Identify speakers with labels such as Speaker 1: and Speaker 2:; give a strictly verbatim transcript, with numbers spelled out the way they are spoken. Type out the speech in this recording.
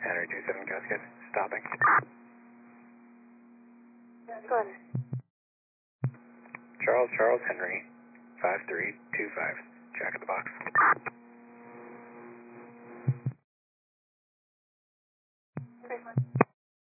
Speaker 1: Henry two seven Cascade, stopping.
Speaker 2: Go ahead.
Speaker 1: Charles, Charles, Henry, five three two five, Jack in the box.